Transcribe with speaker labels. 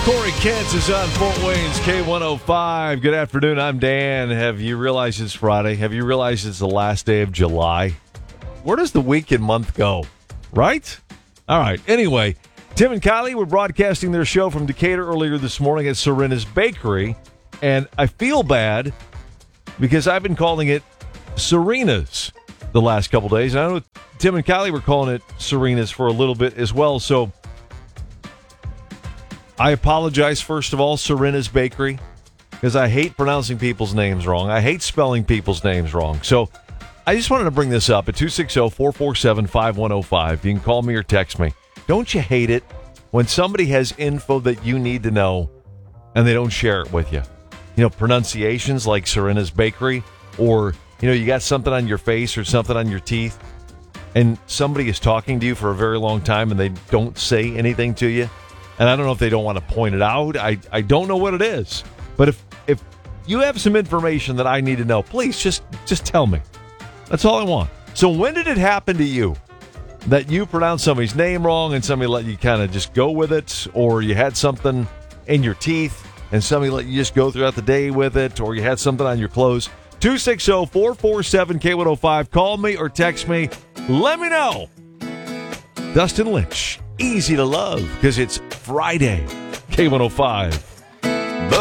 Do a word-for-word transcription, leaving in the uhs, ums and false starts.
Speaker 1: Corey Kent is on Fort Wayne's K one oh five. Good afternoon. I'm Dan. Have you realized it's Friday? Have you realized it's the last day of July? Where does the week and month go? Right? All right. Anyway, Tim and Kylie were broadcasting their show from Decatur earlier this morning at Serena's Bakery. And I feel bad because I've been calling it Serena's the last couple days. And I know Tim and Kylie were calling it Serena's for a little bit as well. So I apologize, first of all, Serena's Bakery, because I hate pronouncing people's names wrong. I hate spelling people's names wrong. So I just wanted to bring this up at two six zero, four four seven, five one zero five. You can call me or text me. Don't you hate it when somebody has info that you need to know and they don't share it with you? You know, pronunciations like Serena's Bakery, or, you know, you got something on your face or something on your teeth, and somebody is talking to you for a very long time and they don't say anything to you. And I don't know if they don't want to point it out. I, I don't know what it is. But if if you have some information that I need to know, please just, just tell me. That's all I want. So when did it happen to you that you pronounced somebody's name wrong and somebody let you kind of just go with it, or you had something in your teeth and somebody let you just go throughout the day with it, or you had something on your clothes? two six zero, four four seven, K one oh five. Call me or text me. Let me know. Dustin Lynch. Easy to love because it's Friday. K one oh five.